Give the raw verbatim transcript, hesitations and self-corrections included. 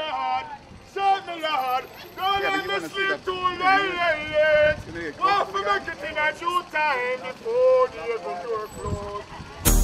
Lord. Serve me, Lord. Don't Yeah, but let you me want to see sleep that. too You late. know, Want come to to the make it in a due time before the heaven door close.